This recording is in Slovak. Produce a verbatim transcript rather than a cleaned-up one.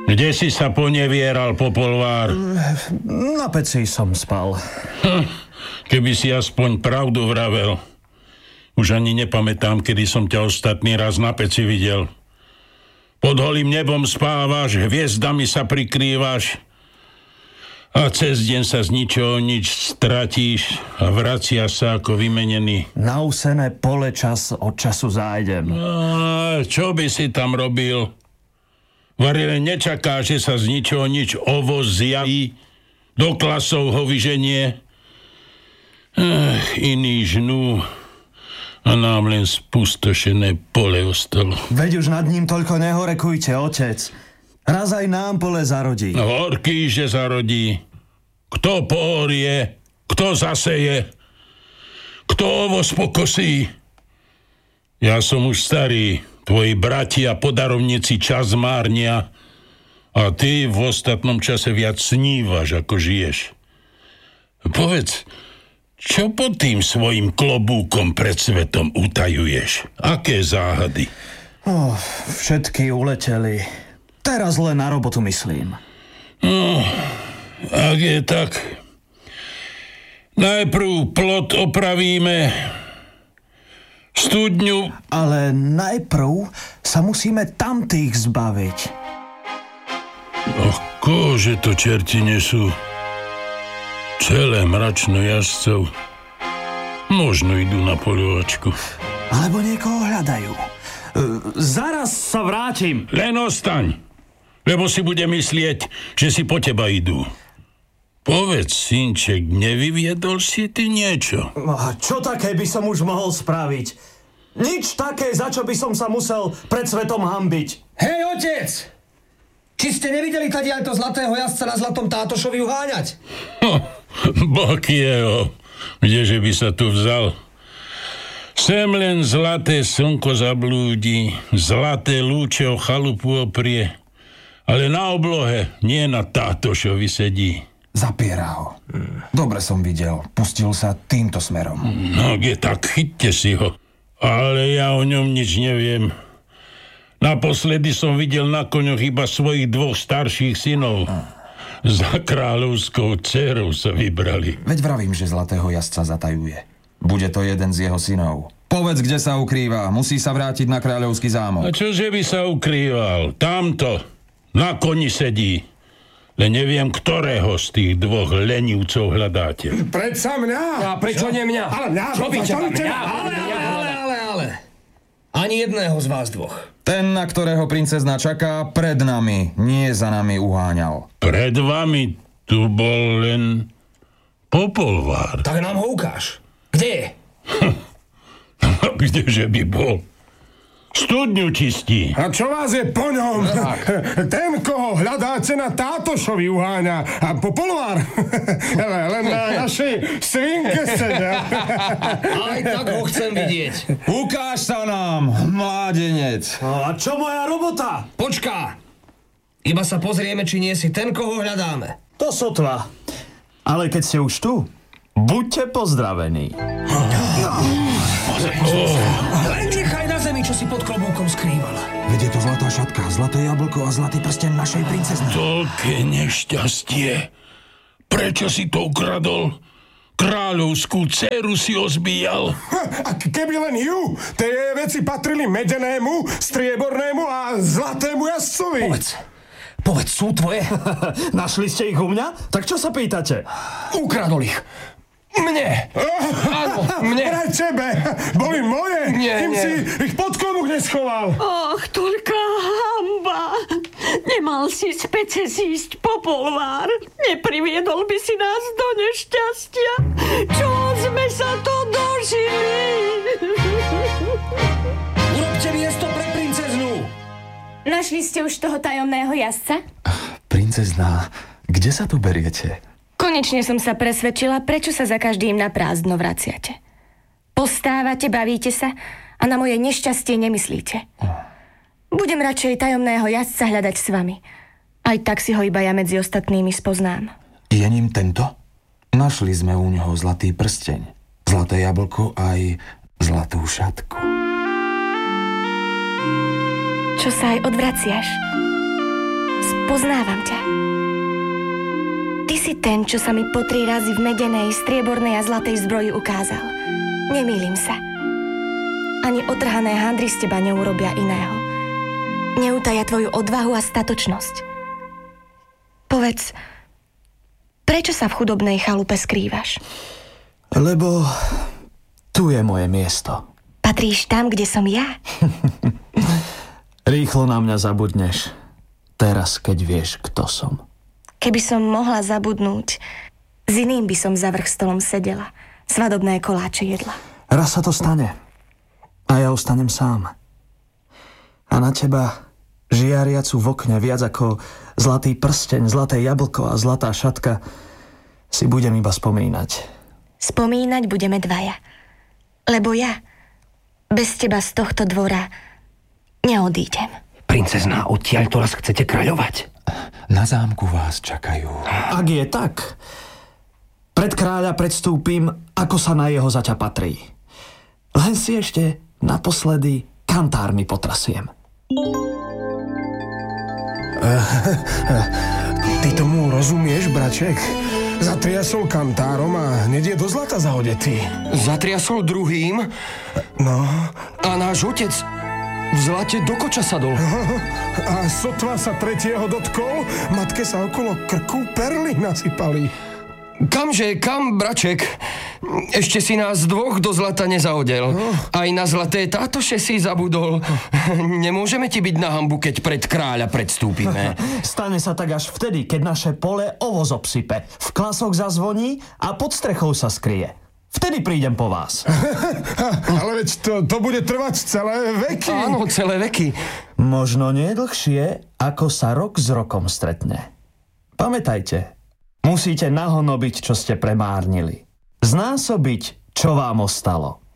Kde si sa ponevieral, Popolvár? Na peci som spal. Hm, keby si aspoň pravdu vravel. Už ani nepamätám, kedy som ťa ostatný raz na peci videl. Pod holým nebom spávaš, hviezdami sa prikrývaš a cez deň sa z ničoho nič stratíš a vraciaš sa ako vymenený. Na úsené pole čas od času zájdem. A čo by si tam robil? Varile nečaká, že sa z ničoho nič ovoz zjaví, do klasov ho vyženie. Ech, iní žnú a nám len spustošené pole ostalo. Veď už nad ním toľko nehorekujte, otec. Raz aj nám pole zarodí. No, horký, že zarodí. Kto pohorie, kto zaseje, kto ovoz pokosí. Ja som už starý. Tvoji bratia podarovníci čas márnia a ty v ostatnom čase viac snívaš, ako žiješ. Povedz, čo pod tým svojim klobúkom pred svetom utajuješ? Aké záhady? Oh, všetky uleteli. Teraz len na robotu myslím. No, ak je tak, najprv plot opravíme, studňu... Ale najprv sa musíme tamtých zbaviť. Och, kože to čerti nesú. Celé mračno jazdcov. Možno idú na poľovačku. Alebo niekoho hľadajú. E, zaraz sa vrátim. Len ostaň, lebo si bude myslieť, že si po teba idú. Povedz, synček, nevyviedol si ty niečo? A čo také by som už mohol spraviť? Nič také, za čo by som sa musel pred svetom hanbiť. Hej, otec! Či ste nevideli tadiaľto zlatého jazdca na zlatom tátošovi uháňať? Hm, bok jeho, kdeže by sa tu vzal? Sem len zlaté slnko zablúdi, zlaté lúče o chalupu oprie, ale na oblohe, nie na tátošovi sedí. Zapiera ho. Dobre som videl. Pustil sa týmto smerom. No, je tak, chyťte si ho. Ale ja o ňom nič neviem. Naposledy som videl na koňoch iba svojich dvoch starších synov. Za kráľovskou dcérou sa vybrali. Veď vravím, že zlatého jazdca zatajuje. Bude to jeden z jeho synov. Povedz, kde sa ukrýva. Musí sa vrátiť na kráľovský zámok. A čože by sa ukrýval? Tamto. Na koni sedí. Len neviem, ktorého z tých dvoch lenivcov hľadáte. Predsa mňa? A prečo nie mňa? Ale mňa? Čo by teba mňa? Ale, Ale, ale, ale, ale. Ani jedného z vás dvoch. Ten, na ktorého princezna čaká, pred nami, nie za nami uháňal. Pred vami tu bol len Popolvár. Tak nám ho ukáž. Kde je? Kdeže by bol? Studňu čistí. A čo vás je po ňom? Ten, koho hľadáte, na tátošovi uháňa. A Popolvár len na našej svinke sedia. Aj tak ho chcem vidieť. Ukáž sa nám, mládenec. A čo moja robota? Počká. Iba sa pozrieme, či nie si ten, koho hľadáme. To sotva. Ale keď ste už tu, buďte pozdravení. Len nechaj na zemi, čo si pod klobúkom skrývala. Veď je to zlatá šatka, zlaté jablko a zlatý prsteň našej princezny. Toľké nešťastie. Prečo si to ukradol? Kráľovskú dceru si ozbíjal. A keby len ju, tie veci patrili medenému, striebornému a zlatému jazdcovi. Povedz. Povedz, sú tvoje? Našli ste ich u mňa? Tak čo sa pýtate? Ukradol ich. Mne. Áno, mne. Vraj tebe. Boli moje. Nie, Kým nie. si ich pod klobúk neschoval. Och, toľká hamba. Nemal si z pece zísť, Popolvár. Nepriviedol by si nás do nešťastia. Čo sme sa to dožili? Urobte miesto pre princeznu. Našli ste už toho tajomného jazdca? Princezná, kde sa tu beriete? Konečne som sa presvedčila, prečo sa za každým na prázdno vraciate. Postávate, bavíte sa a na moje nešťastie nemyslíte. Budem radšej tajomného jazdca hľadať s vami. Aj tak si ho iba ja medzi ostatnými spoznám. Je ním tento? Našli sme u neho zlatý prsteň, zlaté jablko aj zlatú šatku. Čo sa aj odvraciaš? Spoznávam ťa. Ty si ten, čo sa mi po tri razy v medenej, striebornej a zlatej zbroji ukázal. Nemýlim sa. Ani otrhané handry z teba neurobia iného. Neutaja tvoju odvahu a statočnosť. Povedz, prečo sa v chudobnej chalupe skrývaš? Lebo tu je moje miesto. Patríš tam, kde som ja? Rýchlo na mňa zabudneš. Teraz, keď vieš, kto som. Keby som mohla zabudnúť, s iným by som za vrch stolom sedela. Svadobné koláče jedla. Raz sa to stane. A ja ostanem sám. A na teba, žiariacu v okne, viac ako zlatý prsteň, zlaté jablko a zlatá šatka, si budem iba spomínať. Spomínať budeme dvaja. Lebo ja bez teba z tohto dvora neodídem. Princezná, odtiaľ to raz chcete kráľovať? Na zámku vás čakajú. Ak je tak, pred kráľa predstúpim, ako sa na jeho zaťa patrí. Len si ešte naposledy kantármi potrasiem. Ty tomu rozumieš, braček? Zatriasol kantárom a hneď je do zlata zahodetý. Zatriasol druhým? No. A náš otec v zlate do koča sadol. A sotva sa tretieho dotkol, matke sa okolo krku perly nasypali. Kamže, kam, braček? Ešte si nás dvoch do zlata nezahodel. Aj na zlaté tátoše si zabudol. Nemôžeme ti byť na hanbu, keď pred kráľa predstúpime. Stane sa tak až vtedy, keď naše pole ovoz obsype, v klasoch zazvoní a pod strechou sa skrie. Vtedy prídem po vás. Ale veď to, to bude trvať celé veky. Áno, celé veky. Možno nie dlhšie, ako sa rok s rokom stretne. Pamätajte, musíte nahonobiť, čo ste premárnili. Znásobiť, čo vám ostalo.